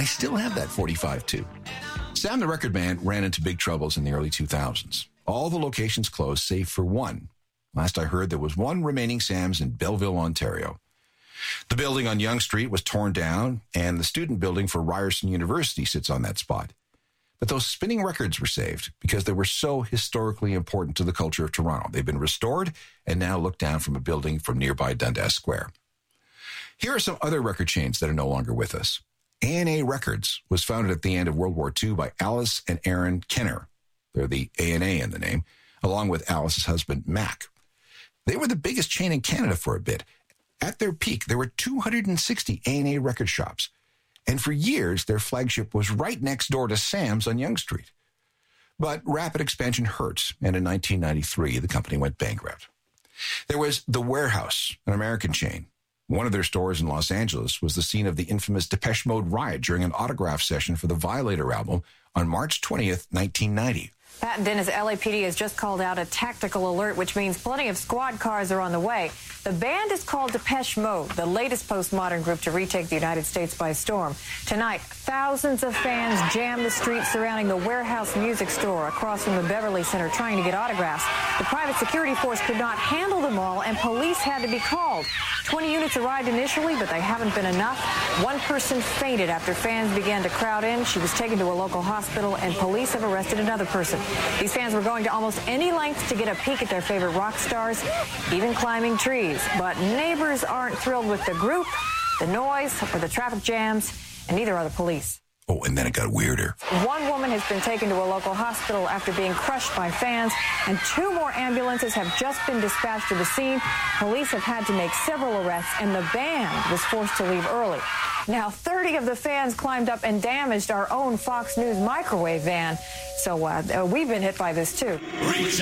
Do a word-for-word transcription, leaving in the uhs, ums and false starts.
I still have that forty-five, too. Sam the Record Man ran into big troubles in the early two thousands. All the locations closed, save for one. Last I heard, there was one remaining Sam's in Belleville, Ontario. The building on Yonge Street was torn down, and the student building for Ryerson University sits on that spot. But those spinning records were saved because they were so historically important to the culture of Toronto. They've been restored and now look down from a building from nearby Dundas Square. Here are some other record chains that are no longer with us. A and A Records was founded at the end of World War Two by Alice and Aaron Kenner. They're the A and A in the name, along with Alice's husband, Mac. They were the biggest chain in Canada for a bit. At their peak, there were two hundred sixty A and A record shops. And for years, their flagship was right next door to Sam's on Yonge Street. But rapid expansion hurt, and in nineteen ninety-three, the company went bankrupt. There was The Warehouse, an American chain. One of their stores in Los Angeles was the scene of the infamous Depeche Mode riot during an autograph session for the Violator album on March twentieth, nineteen ninety. Pat and Dennis, L A P D has just called out a tactical alert, which means plenty of squad cars are on the way. The band is called Depeche Mode, the latest postmodern group to retake the United States by storm. Tonight, thousands of fans jammed the streets surrounding the Warehouse Music Store across from the Beverly Center trying to get autographs. The private security force could not handle them all, and police had to be called. twenty units arrived initially, but they haven't been enough. One person fainted after fans began to crowd in. She was taken to a local hospital, and police have arrested another person. These fans were going to almost any lengths to get a peek at their favorite rock stars, even climbing trees. But neighbors aren't thrilled with the group, the noise, or the traffic jams, and neither are the police. Oh, and then it got weirder. One woman has been taken to a local hospital after being crushed by fans, and two more ambulances have just been dispatched to the scene. Police have had to make several arrests, and the band was forced to leave early. Now, thirty of the fans climbed up and damaged our own Fox News microwave van. So uh, we've been hit by this, too. Reach